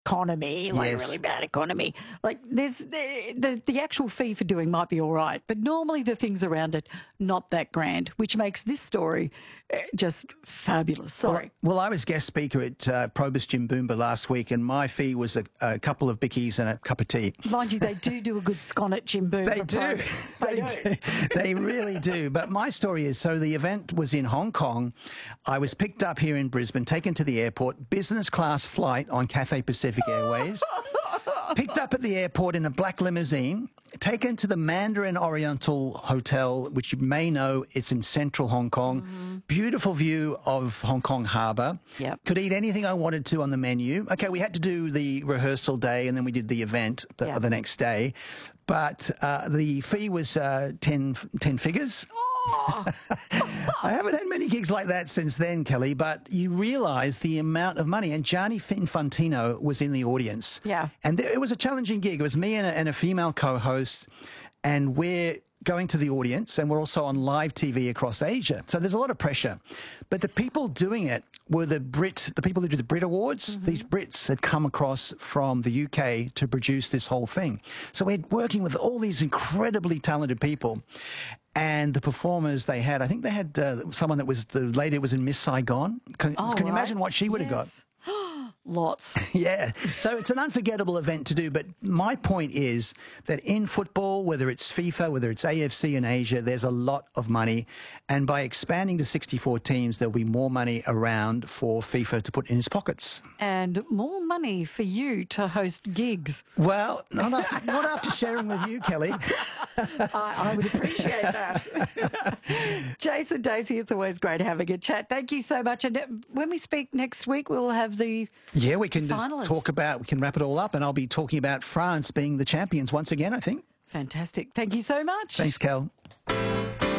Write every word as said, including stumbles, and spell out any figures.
economy, like Yes. a really bad economy. Like there's the, the the actual fee for doing might be all right, but normally the things around it not that grand, which makes this story uh, just fabulous. Sorry. Well, I was guest speaker at uh, Probus Jim Boomba last week, and my fee was a, a couple of bickies and a cup of tea. Mind you, they do do a good scone at Jim Boom. They for do. Probus. They, They do. do. They really do. But my story is, so the event was in Hong Kong. I was picked up here in Brisbane, taken to the airport, business class flight on Cathay Pacific Airways, picked up at the airport in a black limousine, taken to the Mandarin Oriental Hotel, which you may know, it's in central Hong Kong. Mm-hmm. Beautiful view of Hong Kong Harbour. Yep. Could eat anything I wanted to on the menu. Okay, we had to do the rehearsal day and then we did the event the, Yep. the next day. But uh, the fee was uh, ten, ten figures. Oh. I haven't had many gigs like that since then, Kelly, but you realise the amount of money. And Gianni Infantino was in the audience. Yeah. And there, it was a challenging gig. It was me and a, and a female co-host, and we're going to the audience, and we're also on live T V across Asia. So there's a lot of pressure. But the people doing it were the Brit, the people who do the Brit Awards. Mm-hmm. These Brits had come across from the U K to produce this whole thing. So we're working with all these incredibly talented people. And the performers they had, I think they had uh, someone that was, the lady that was in Miss Saigon. Can, Oh, can you right. imagine what she would have got? Yes. Lots. Yeah. So it's an unforgettable event to do. But my point is that in football, whether it's FIFA, whether it's A F C in Asia, there's a lot of money. And by expanding to sixty-four teams, there'll be more money around for FIFA to put in its pockets. And more money for you to host gigs. Well, not after, not after sharing with you, Kelly. I, I would appreciate that. Jason Dacey, it's always great having a chat. Thank you so much. And uh, when we speak next week, we'll have the Yeah, we can just finalists. talk about, we can wrap it all up, and I'll be talking about France being the champions once again, I think. Fantastic. Thank you so much. Thanks, Kel.